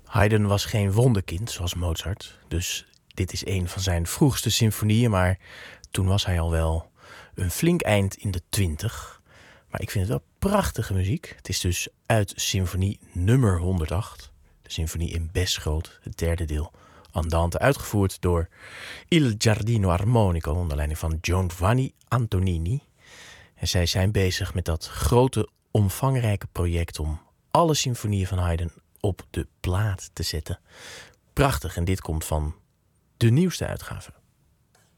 Haydn was geen wonderkind zoals Mozart, dus dit is een van zijn vroegste symfonieën, maar toen was hij al wel een flink eind in de 20. Maar ik vind het wel prachtige muziek. Het is dus uit symfonie nummer 108, de symfonie in Bes-groot, het derde deel, Andante, uitgevoerd door Il Giardino Armonico onder leiding van Giovanni Antonini. En zij zijn bezig met dat grote, omvangrijke project om alle symfonieën van Haydn op de plaat te zetten. Prachtig, en dit komt van de nieuwste uitgave.